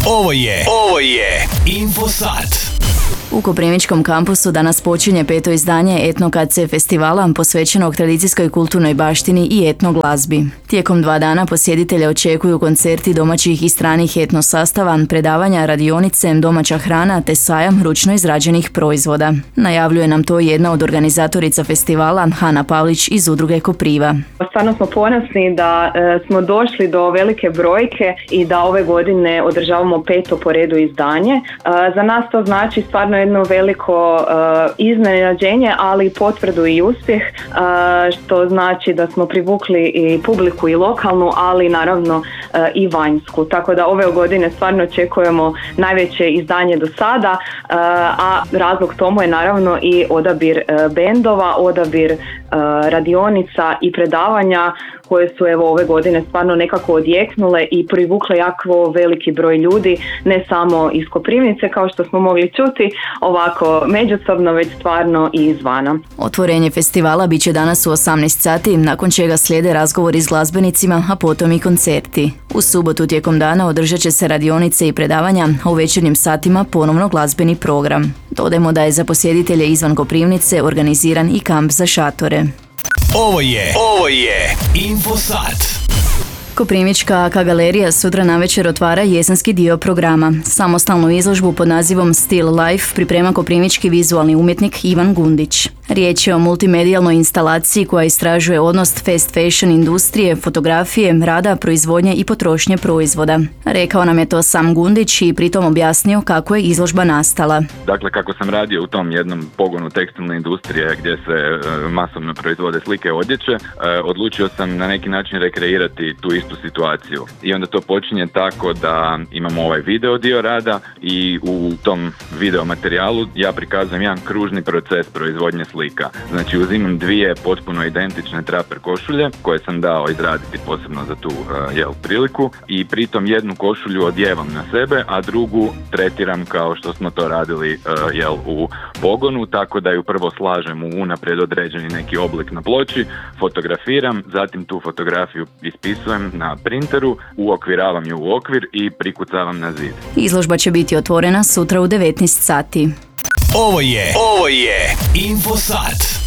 Ovo je Infosat. U Koprivničkom kampusu danas počinje 5. izdanje Etno KC festivala posvećenog tradicijskoj kulturnoj baštini i etno glazbi. Tijekom 2 dana posjetitelje očekuju koncerti domaćih i stranih etno sastava, predavanja, radionice, domaća hrana te sajam ručno izrađenih proizvoda. Najavljuje nam to jedna od organizatorica festivala, Hana Pavlić iz udruge Kopriva. Stvarno smo ponosni da smo došli do velike brojke i da ove godine održavamo 5. po redu izdanje. Za nas to znači stvarno jedno veliko iznenađenje, ali i potvrdu i uspjeh, što znači da smo privukli i publiku i lokalnu, ali naravno i vanjsku. Tako da ove godine stvarno očekujemo najveće izdanje do sada, a razlog tomu je naravno i odabir bendova, odabir radionica i predavanja koje su ove godine stvarno nekako odjeknule i privukle jako veliki broj ljudi, ne samo iz Koprivnice kao što smo mogli čuti, ovako međusobno, već stvarno i izvana. Otvorenje festivala bit će danas u 18 sati, nakon čega slijede razgovori s glazbenicima, a potom i koncerti. U subotu tijekom dana održat će se radionice i predavanja, a u večernjim satima ponovno glazbeni program. Dodajmo da je za posjetitelje izvan Koprivnice organiziran i kamp za šatore. Ovo je Infosat. Koprivnička AK galerija sutra navečer otvara jesenski dio programa. Samostalnu izložbu pod nazivom Still Life priprema koprivnički vizualni umjetnik Ivan Gundić. Riječ je o multimedijalnoj instalaciji koja istražuje odnos fast fashion industrije, fotografije, rada, proizvodnje i potrošnje proizvoda. Rekao nam je to sam Gundić i pritom objasnio kako je izložba nastala. Dakle, kako sam radio u tom jednom pogonu tekstilne industrije gdje se masovno proizvode slike odjeće, odlučio sam na neki način rekreirati tu istu situaciju. I onda to počinje tako da imamo ovaj video dio rada i u tom video materijalu ja prikazujem jedan kružni proces proizvodnje slika. Znači uzimam 2 potpuno identične traper košulje koje sam dao izraditi posebno za tu priliku i pritom jednu košulju odjevam na sebe, a drugu tretiram kao što smo to radili u pogonu, tako da ju prvo slažem u unaprijed određeni neki oblik na ploči, fotografiram, zatim tu fotografiju ispisujem na printeru, uokviravam ju u okvir i prikucavam na zid. Izložba će biti otvorena sutra u 19 sati. Ovo je Infosat.